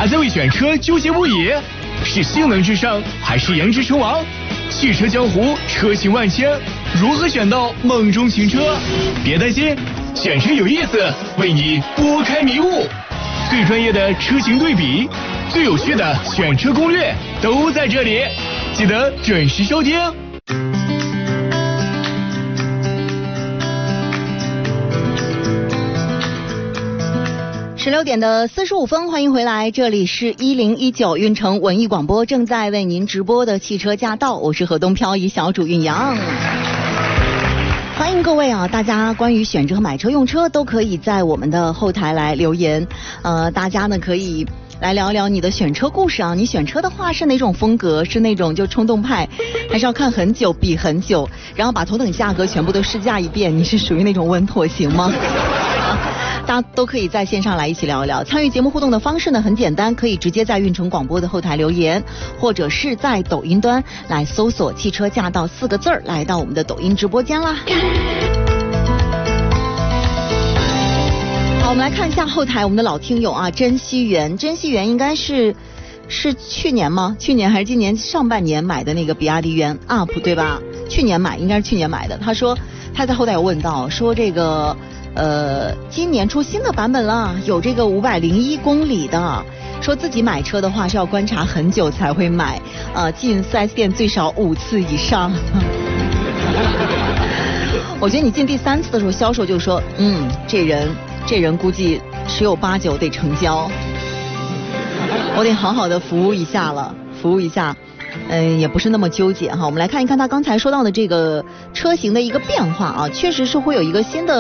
还在为选车纠结不已？是性能至上还是颜值称王？汽车江湖车型万千，如何选到梦中情车？别担心，选车有意思，为你拨开迷雾。最专业的车型对比，最有趣的选车攻略都在这里，记得准时收听。 16点的45分，欢迎回来，这里是1019运城文艺广播，正在为您直播的汽车驾到，我是河东漂移小主运阳。欢迎各位啊！大家关于选车和买车用车都可以在我们的后台来留言，大家呢可以来聊聊你的选车故事啊。你选车的话是哪种风格？是那种就冲动派，还是要看很久比很久，然后把头等价格全部都试驾一遍？你是属于那种稳妥型吗？大家都可以在线上来一起聊一聊。参与节目互动的方式呢很简单，可以直接在运城广播的后台留言，或者是在抖音端来搜索汽车驾到4个字，来到我们的抖音直播间啦。好，我们来看一下后台我们的老听友啊，珍惜园应该是去年吗？去年还是今年上半年买的那个比亚迪元 UP 对吧？应该是去年买的。他说他在后台有问到说这个今年出新的版本了，有这个501公里的，说自己买车的话是要观察很久才会买，进 4S 店最少5次以上。我觉得你进第3次的时候，销售就说，这人估计10有89得成交，我得好好的服务一下，也不是那么纠结哈。我们来看一看他刚才说到的这个车型的一个变化啊，确实是会有一个新的